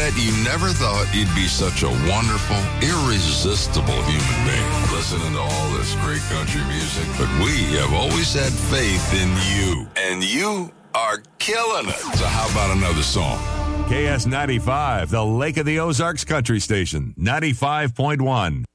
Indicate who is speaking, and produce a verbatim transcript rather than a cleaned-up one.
Speaker 1: bet you never thought you'd be such a wonderful, irresistible human being, listening to all this great country music. But we have always had faith in you, and you are killing it. So how about another song?
Speaker 2: K S ninety-five, the Lake of the Ozarks Country Station, ninety-five point one.